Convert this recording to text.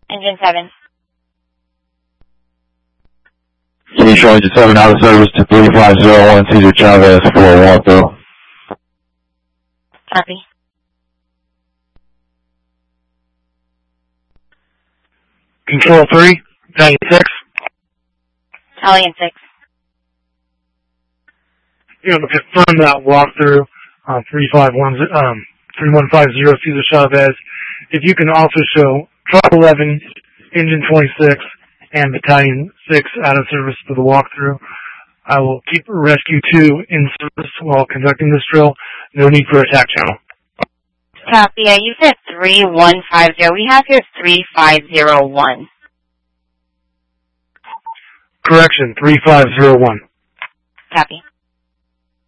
Engine 7. Central Engine 7 out of service to 3501 Cesar Chavez for a walkthrough. Copy. Control 3, Battalion 6. Battalion 6. You know, to confirm that walkthrough, 3150 Cesar Chavez. If you can also show Truck 11, Engine 26, and Battalion 6 out of service for the walkthrough, I will keep Rescue 2 in service while conducting this drill. No need for attack channel. Copy. You said 3150. We have here 3501. Correction, 3501. Copy.